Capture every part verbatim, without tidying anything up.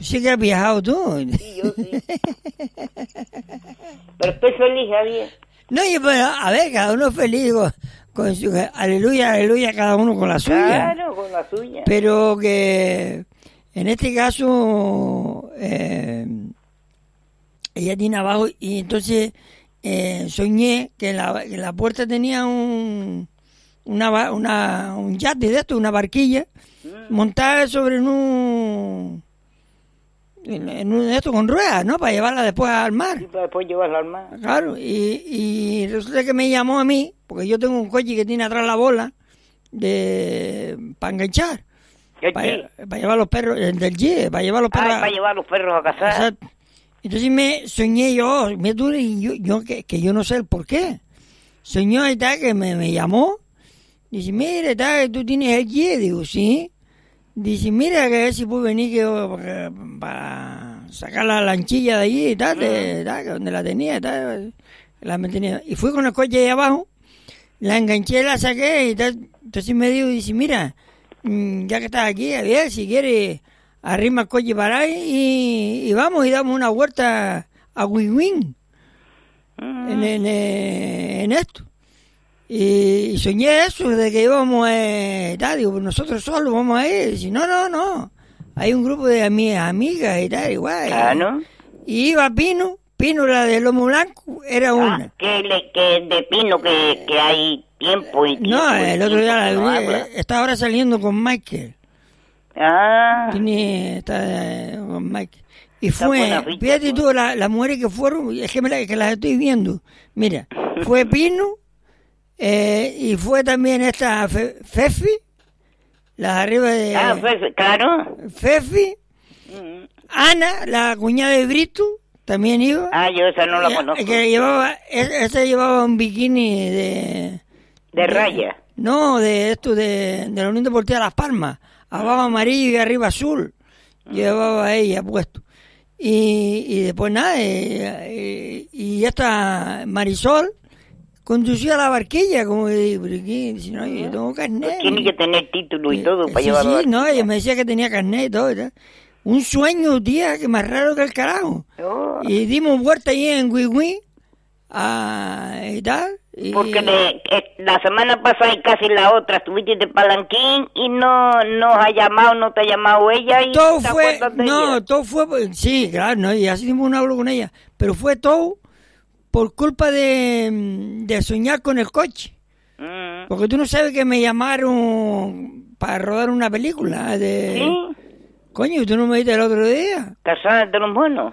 Sí que has viajado tú. Sí, yo sí. Pero estoy feliz, Javier. No, y bueno, a ver, cada uno feliz con, con su... Aleluya, aleluya, cada uno con la suya. Claro, con la suya. Pero que en este caso eh, ella tiene abajo y entonces eh, soñé que en la, en la puerta tenía un una, una un yate de esto, una barquilla mm. montada sobre un en, en un de esto con ruedas, ¿no? Para llevarla después al mar. Sí, para después llevarla al mar. Claro, y, y resulta que me llamó a mí, porque yo tengo un coche que tiene atrás la bola de para enganchar. Para, para llevar los perros, el del G, para llevar los perros. Ah, para llevar los perros a cazar. Exacto. Entonces me soñé yo, me tuve, y yo, yo que, que yo no sé el por qué. Soñó y tal, que me, me llamó. Dice, mira, tal, tú tienes el G. Digo, sí. Dice, mira, que a ver si puedo venir que, para, para sacar la lanchilla de allí y tal, de, tal, donde la tenía y tal. La mantenía. Y fui con el coche ahí abajo, la enganché, la saqué y tal. Entonces me dijo, dice, mira, ya que estás aquí, a ver, si quieres, arrima el coche para ahí y, y vamos y damos una vuelta a Win-Win uh-huh. en, en, en esto. Y, y soñé eso, de que íbamos a... tal, digo, nosotros solos vamos a ir. Y dice, no, no, no, hay un grupo de mis amigas y tal, igual. Ah, ¿no? Y iba Pino, Pino, la de lomo blanco, era una. Ah, que, le, que de Pino, que, que hay tiempo y tiempo. No, el otro día la no vi, está ahora saliendo con Michael. Ah. Tiene, está eh, con Michael. Y fue, fíjate tú, las la mujeres que fueron, es que, me la, que las estoy viendo. Mira, fue Pino, eh, y fue también esta Fe, Fefi, las arriba de... Ah, Fefi, claro. Fefi, mm. Ana, la cuñada de Brito, también iba. Ah, yo esa no la ella, conozco. Que llevaba, esa llevaba un bikini de... ¿De, de raya? No, de esto, de, de la Unión Deportiva Las Palmas. Abajo amarillo y arriba azul. Uh-huh. Llevaba ella puesto. Y, y después nada, y, y esta Marisol conducía la barquilla, como que digo, ¿pero qué? Dice, no, yo tengo carnet. Pues tiene que tener título y todo eh, para sí, llevar la Sí, barquilla. no, ella me decía que tenía carnet y todo, ¿verdad? Un sueño, tía, que más raro que el carajo. Oh. Y dimos vuelta ahí en Wii ah, y tal. Y... Porque le, la semana pasada y casi la otra estuviste de Palanquín y no nos ha llamado, no te ha llamado ella. Y todo ¿te fue, de no, ella? todo fue, sí, claro, no, y así mismo no hablo con ella, pero fue todo por culpa de, de soñar con el coche. Mm. Porque tú no sabes que me llamaron para rodar una película de... ¿Sí? Coño, tú no me dijiste el otro día. ¿Casada de los monos?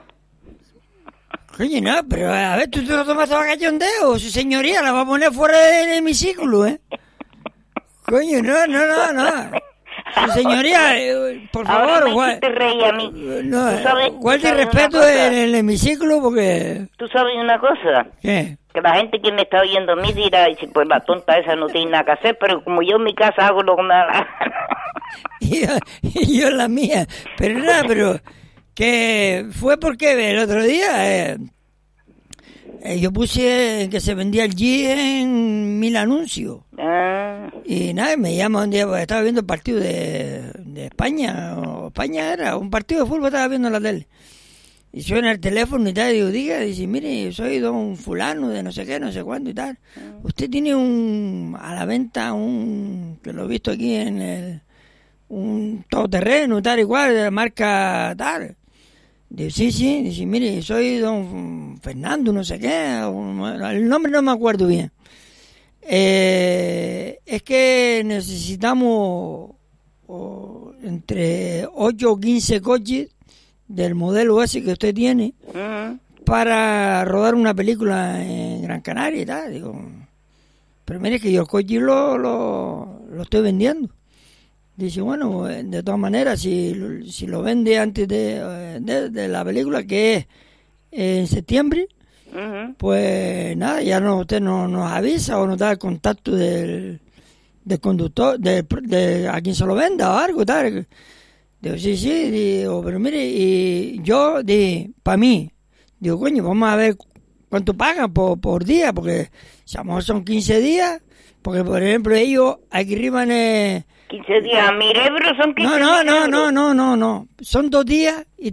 Coño, no, pero a ver, tú te lo tomaste a cachondeo. Su señoría la va a poner fuera del hemiciclo, ¿eh? Coño, no, no, no, no. Su señoría, eh, por favor, guarda. te reí a mí. No, guarde respeto en el hemiciclo porque... ¿Tú sabes una cosa? ¿Qué? Que la gente que me está oyendo a mí dirá, dice, pues la tonta esa no tiene nada que hacer, pero como yo en mi casa hago lo que me da la gana. y, yo, y yo la mía. Pero nada, pero... que fue porque el otro día eh, eh, yo puse que se vendía el G en mil anuncios ah. y nada, me llama un día porque estaba viendo el partido de, de España o España era un partido de fútbol, estaba viendo en la tele y suena el teléfono y tal, y digo, diga, dice, mire, soy don fulano de no sé qué, no sé cuándo y tal, ah. usted tiene un a la venta un, que lo he visto aquí en el un todoterreno tal igual de la marca tal. Dice, sí, sí, dice, mire, soy don Fernando, no sé qué, el nombre no me acuerdo bien. Eh, es que necesitamos oh, entre ocho o quince coches del modelo ese que usted tiene uh-huh. para rodar una película en Gran Canaria y tal. Digo, pero mire que yo el coche lo, lo, lo estoy vendiendo. Dice, bueno, de todas maneras, si, si lo vende antes de, de, de la película, que es en septiembre, uh-huh. pues nada, ya no usted no, nos avisa o nos da el contacto del, del conductor, de, de a quien se lo venda o algo, tal. Digo, sí, sí, digo, pero mire, y yo, para mí, digo, coño, vamos a ver cuánto pagan por, por día, porque si a lo mejor son quince días, porque por ejemplo ellos aquí arriba en... quince días, a mi euros son quince No, no, no, no, no, no, no, son dos días y